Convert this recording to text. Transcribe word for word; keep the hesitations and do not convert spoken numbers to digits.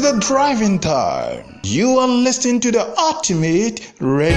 the driving time. You are listening to the ultimate radio.